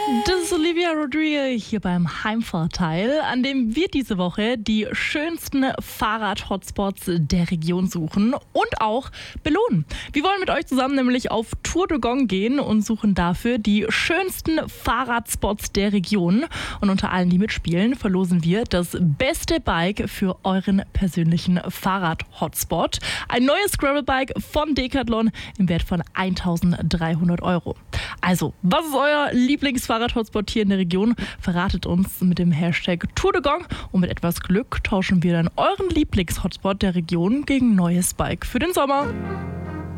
Das ist Olivia Rodrigo hier beim Heimvorteil, an dem wir diese Woche die schönsten Fahrrad-Hotspots der Region suchen und auch belohnen. Wir wollen mit euch zusammen nämlich auf Tour de Gong gehen und suchen dafür die schönsten Fahrradspots der Region. Und unter allen, die mitspielen, verlosen wir das beste Bike für euren persönlichen Fahrrad-Hotspot. Ein neues Gravelbike von Decathlon im Wert von 1.300 €. Also, was ist euer Lieblingsfahrrad-Hotspot hier in der Region? Verratet uns mit dem Hashtag Tour de Gong und mit etwas Glück tauschen wir dann euren Lieblings-Hotspot der Region gegen ein neues Bike für den Sommer.